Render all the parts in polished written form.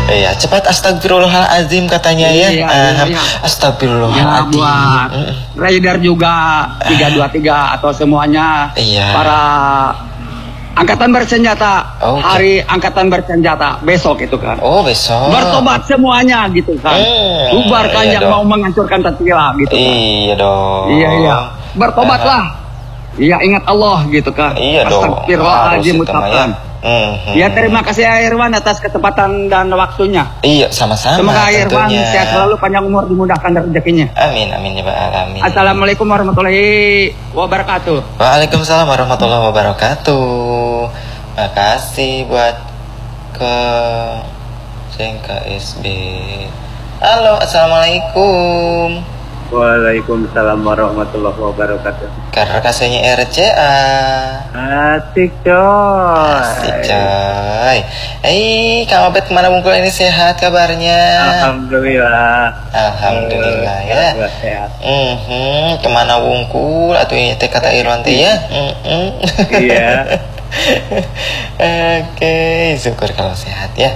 Iya, cepat astagfirullahalazim katanya ya. Iya. Astagfirullahalazim. Ya, buat rider juga 323 atau semuanya. Iya. Para angkatan bersenjata. Oke. Hari angkatan bersenjata besok itu kan. Oh, besok. Bertobat semuanya gitu kan. Bubarkan iya yang dong. mau menghancurkan Pancasila gitu kan. Iya dong. Iya. Bertobatlah. Iya, ingat Allah gitu kan. Iya dong. Astagfirullahaladzim Harus itu mah ucapkan. Ya, terima kasih Irwan atas kesempatan dan waktunya. Iya, sama-sama. Semoga Irwan tentunya. sehat selalu, panjang umur, dimudahkan rezekinya. Amin, amin ya Pak, alamin. Assalamualaikum warahmatullahi wabarakatuh. Waalaikumsalam warahmatullahi wabarakatuh. Makasih buat ke KSB. Halo, assalamualaikum. Waalaikumsalam warahmatullahi wabarakatuh. Karena kasihnya RCA. Asik coy. Asik coy. Kang Obet kemana bungkul ini, sehat kabarnya? Alhamdulillah. Alhamdulillah ya. Alhamdulillah sehat. Kemana bungkul? Atau ini teh kata Irwan teh ya? Iya. Oke, syukur kalau sehat ya.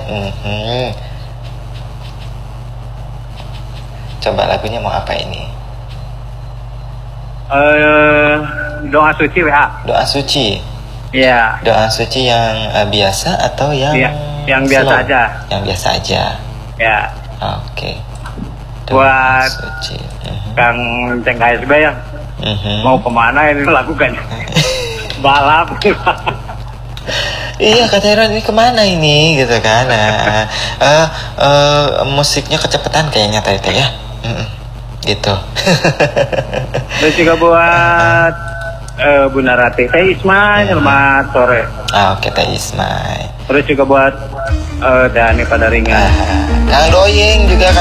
Coba lagunya mau apa ini? Doa suci WA. Doa suci. Iya. Doa suci yang biasa atau yang Iya, yang biasa slow? aja. Yang biasa aja. Ya. Oke. Buat suci. Kang Ceng KSB ya. Mau kemana ini lakukan? Balap. Iya, kata Irwan, ini kemana ini gitu kan? Musiknya kecepatan kayaknya tadi ya. Gitu. Terus juga buat Bu Narati, Teh Ismail, selamat sore. Oke, Teh Ismail. Terus juga buat Dani Padaringan. Kang Doyeng juga.